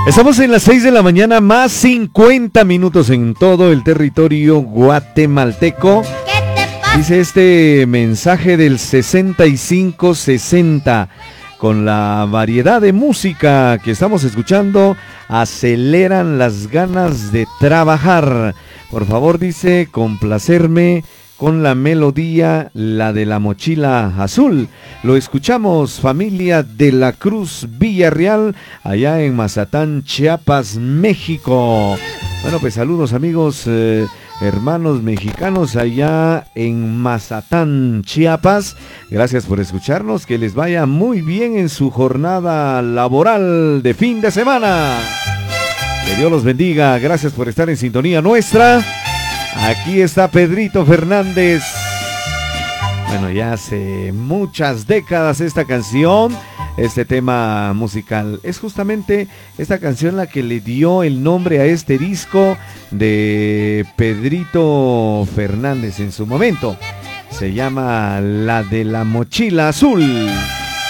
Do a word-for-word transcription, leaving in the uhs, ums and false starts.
Estamos en las seis de la mañana más cincuenta minutos en todo el territorio guatemalteco. Dice este mensaje del sesenta y cinco sesenta. Con la variedad de música que estamos escuchando, aceleran las ganas de trabajar. Por favor, dice, complacerme con la melodía, la de la mochila azul. Lo escuchamos, familia de la Cruz Villarreal, allá en Mazatán, Chiapas, México. Bueno, pues saludos amigos, eh, hermanos mexicanos allá en Mazatán, Chiapas. Gracias por escucharnos, que les vaya muy bien en su jornada laboral de fin de semana. Que Dios los bendiga, gracias por estar en sintonía nuestra. Aquí está Pedrito Fernández. Bueno, ya hace muchas décadas esta canción, este tema musical. Es justamente esta canción la que le dio el nombre a este disco de Pedrito Fernández en su momento. Se llama La de la Mochila Azul.